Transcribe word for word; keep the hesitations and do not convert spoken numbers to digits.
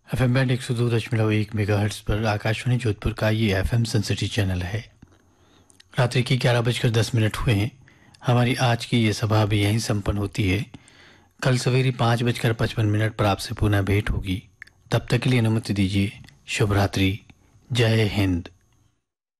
F M band एक सौ दो दशमलव एक मेगा हर्ट्स पर आकाशवाणी जोधपुर का ये एफ एम सनसिटी चैनल है। रात्रि के ग्यारह बजकर दस मिनट हुए हैं। हमारी आज की ये सभा भी यहीं संपन्न होती है। कल सवेरे पाँच बजकर पचपन मिनट पर आपसे पुनः भेंट होगी। तब तक के लिए अनुमति दीजिए। शुभ रात्रि। जय हिंद।